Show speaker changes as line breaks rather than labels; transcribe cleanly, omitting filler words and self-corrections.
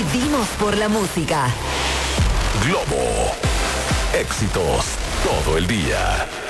Vivimos por la música.
Globo. Éxitos todo el día.